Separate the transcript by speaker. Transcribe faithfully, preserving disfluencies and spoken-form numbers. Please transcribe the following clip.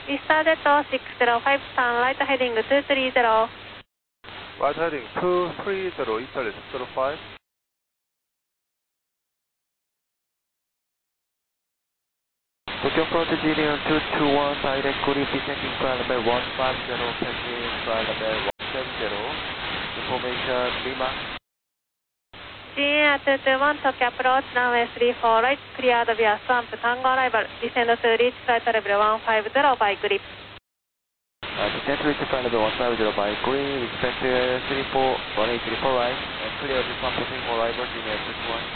Speaker 1: イスタージェットシックスゼロファイブさん、ライトヘディングツースリーゼロ。
Speaker 2: Right heading two three zero, Italy six zero five.
Speaker 3: Tokyo approach Julian two two one, direct group descending flight level one five zero, passing flight level one seven zero. Information Lima.
Speaker 1: ジーエーアールツーツーワン Tokyo approach runway three four right, cleared via swamp, Tango arrival, descend to reach flight level one five zero by grip.
Speaker 3: Uh, descent to reach flight level one five zero by grip, expect three four one eight three four right, and clear the swamp for arrival, Julian two two one.